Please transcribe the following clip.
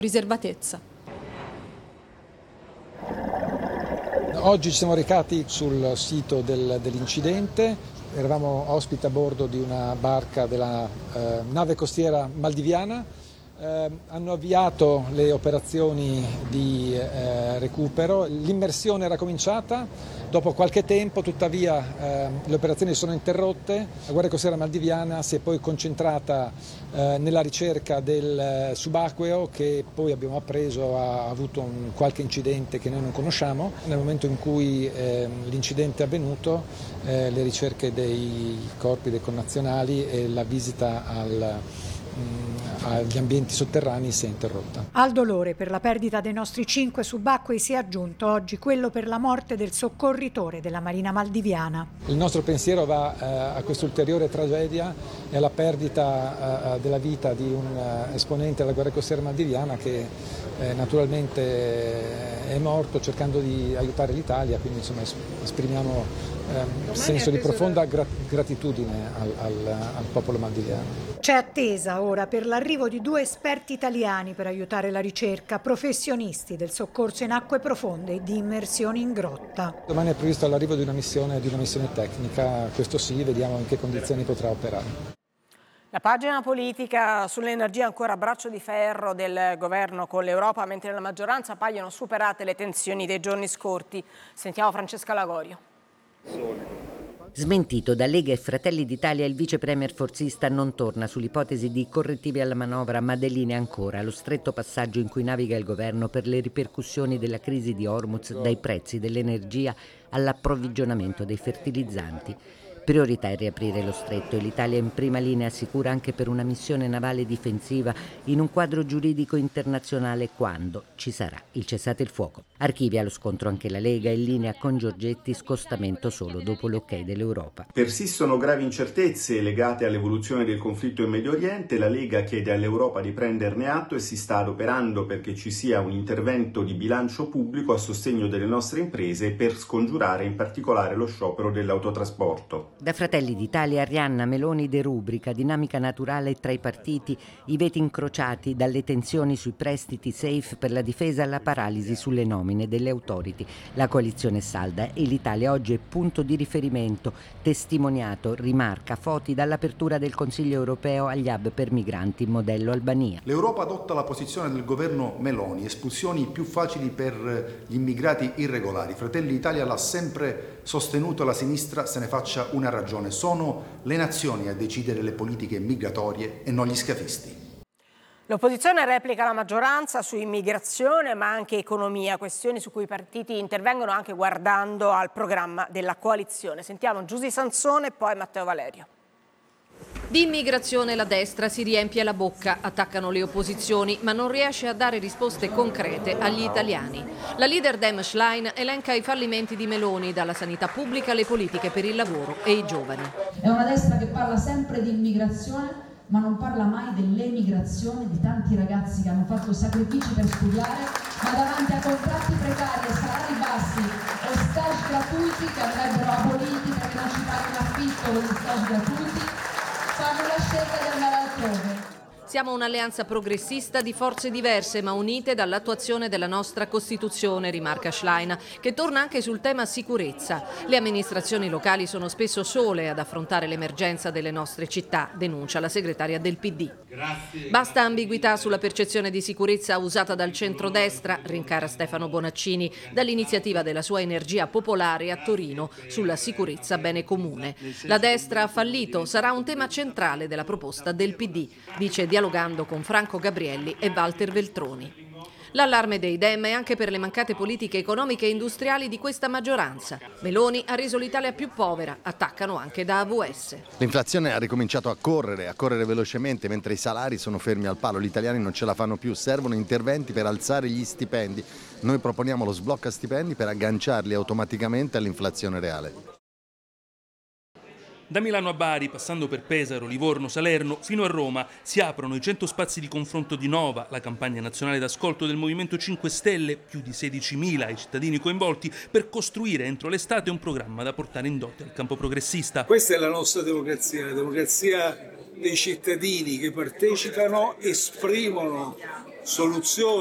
Riservatezza. Oggi ci siamo recati sul sito dell'incidente, eravamo ospiti a bordo di una barca della nave costiera maldiviana. Hanno avviato le operazioni di recupero, l'immersione era cominciata, dopo qualche tempo tuttavia le operazioni sono interrotte, la Guardia Costiera Maldiviana si è poi concentrata nella ricerca del subacqueo che poi abbiamo appreso ha avuto qualche incidente che noi non conosciamo. Nel momento in cui l'incidente è avvenuto, le ricerche dei corpi dei connazionali e la visita agli ambienti sotterranei si è interrotta. Al dolore per la perdita dei nostri 5 subacquei si è aggiunto oggi quello per la morte del soccorritore della Marina Maldiviana. Il nostro pensiero va a questa ulteriore tragedia e alla perdita della vita di un esponente della Guardia Costiera Maldiviana che naturalmente è morto cercando di aiutare l'Italia, quindi insomma esprimiamo senso di profonda gratitudine al popolo maldiviano. C'è attesa ora per l'arrivo di 2 esperti italiani per aiutare la ricerca, professionisti del soccorso in acque profonde e di immersioni in grotta. Domani è previsto l'arrivo di una missione tecnica, questo sì, vediamo in che condizioni potrà operare. La pagina politica sull'energia ancora a braccio di ferro del governo con l'Europa, mentre nella maggioranza paiono superate le tensioni dei giorni scorsi. Sentiamo Francesca Lagorio. Smentito da Lega e Fratelli d'Italia, il vice premier forzista non torna sull'ipotesi di correttivi alla manovra, ma delinea ancora lo stretto passaggio in cui naviga il governo per le ripercussioni della crisi di Hormuz, dai prezzi dell'energia all'approvvigionamento dei fertilizzanti. Priorità è riaprire lo stretto e l'Italia in prima linea assicura anche per una missione navale difensiva in un quadro giuridico internazionale quando ci sarà il cessate il fuoco. Archivia lo scontro anche la Lega, in linea con Giorgetti, scostamento solo dopo l'ok dell'Europa. Persistono gravi incertezze legate all'evoluzione del conflitto in Medio Oriente, la Lega chiede all'Europa di prenderne atto e si sta adoperando perché ci sia un intervento di bilancio pubblico a sostegno delle nostre imprese per scongiurare in particolare lo sciopero dell'autotrasporto. Da Fratelli d'Italia, Arianna Meloni derubrica dinamica naturale tra i partiti, i veti incrociati, dalle tensioni sui prestiti safe per la difesa alla paralisi sulle nomine delle authority. La coalizione è salda e l'Italia oggi è punto di riferimento, testimoniato, rimarca Foti dall'apertura del Consiglio europeo agli hub per migranti modello Albania. L'Europa adotta la posizione del governo Meloni, espulsioni più facili per gli immigrati irregolari. Fratelli d'Italia l'ha sempre sostenuto, la sinistra se ne faccia una ragione. Sono le nazioni a decidere le politiche migratorie e non gli scafisti. L'opposizione replica la maggioranza su immigrazione ma anche economia, questioni su cui i partiti intervengono anche guardando al programma della coalizione. Sentiamo Giusy Sansone e poi Matteo Valerio. Di immigrazione la destra si riempie la bocca, attaccano le opposizioni, ma non riesce a dare risposte concrete agli italiani. La leader Dem Schlein elenca i fallimenti di Meloni, dalla sanità pubblica alle politiche per il lavoro e i giovani. È una destra che parla sempre di immigrazione, ma non parla mai dell'emigrazione di tanti ragazzi che hanno fatto sacrifici per studiare, ma davanti a contratti precari e salari bassi e stage gratuiti che andrebbero aboliti perché non ci pagano l'affitto con gli stage gratuiti, fanno la scelta di andare altrove. Siamo un'alleanza progressista di forze diverse ma unite dall'attuazione della nostra Costituzione, rimarca Schlein, che torna anche sul tema sicurezza. Le amministrazioni locali sono spesso sole ad affrontare l'emergenza delle nostre città, denuncia la segretaria del PD. Basta ambiguità sulla percezione di sicurezza usata dal centrodestra, rincara Stefano Bonaccini, dall'iniziativa della sua Energia Popolare a Torino sulla sicurezza bene comune. La destra ha fallito, sarà un tema centrale della proposta del PD, dice dialogando con Franco Gabrielli e Walter Veltroni. L'allarme dei Dem è anche per le mancate politiche economiche e industriali di questa maggioranza. Meloni ha reso l'Italia più povera, attaccano anche da AVS. L'inflazione ha ricominciato a correre velocemente mentre i salari sono fermi al palo. Gli italiani non ce la fanno più, servono interventi per alzare gli stipendi. Noi proponiamo lo sblocca stipendi per agganciarli automaticamente all'inflazione reale. Da Milano a Bari, passando per Pesaro, Livorno, Salerno, fino a Roma, si aprono i 100 spazi di confronto di Nova, la campagna nazionale d'ascolto del Movimento 5 Stelle, più di 16.000 i cittadini coinvolti, per costruire entro l'estate un programma da portare in dote al campo progressista. Questa è la nostra democrazia dei cittadini che partecipano, esprimono soluzioni